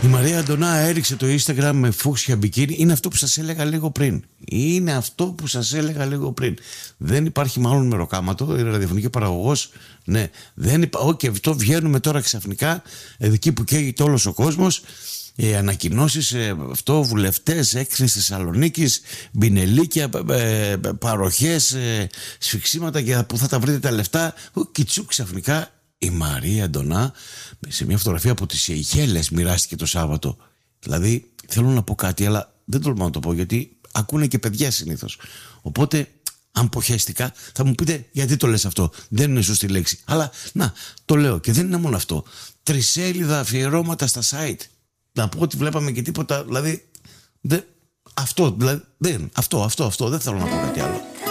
Η Μαρία Αντωνά έριξε το Instagram με φούξια μπικίνι. Είναι αυτό που σας έλεγα λίγο πριν. Δεν υπάρχει μάλλον μεροκάματο. Η ραδιοφωνική παραγωγός. Ναι, δεν και αυτό βγαίνουμε τώρα ξαφνικά. Εκεί που καίγεται όλος ο κόσμος. Ανακοινώσεις, βουλευτές, έκθεση Θεσσαλονίκης, μπινελίκια, παροχές, σφιξίματα για που θα τα βρείτε τα λεφτά. Κιτσού ξαφνικά. Η Μαρία Αντωνά σε μια φωτογραφία από τις Σεϊχέλες μοιράστηκε το Σάββατο. Δηλαδή θέλω να πω κάτι, αλλά δεν τολμάω να το πω γιατί ακούνε και παιδιά συνήθως. Οπότε αν ποχέστηκα θα μου πείτε γιατί το λες αυτό. Δεν είναι σωστή λέξη. Αλλά να, το λέω και δεν είναι μόνο αυτό. 3 σέλιδα αφιερώματα στα site. Να πω ότι βλέπαμε και τίποτα. Δηλαδή αυτό δεν θέλω να πω κάτι άλλο.